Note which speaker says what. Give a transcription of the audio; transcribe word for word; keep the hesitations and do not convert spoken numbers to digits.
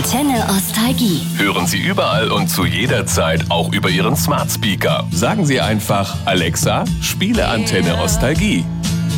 Speaker 1: Antenne Nostalgie.
Speaker 2: Hören Sie überall und zu jeder Zeit auch über Ihren Smart Speaker. Sagen Sie einfach: Alexa, spiele Antenne Nostalgie.